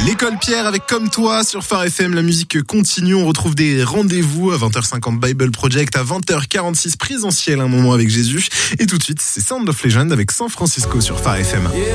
L'école Pierre avec Comme toi sur Phare FM, la musique continue, on retrouve des rendez-vous à 20h50 Bible Project, à 20h46 présentiel, un moment avec Jésus, et tout de suite c'est Sound of Legend avec San Francisco sur Phare FM.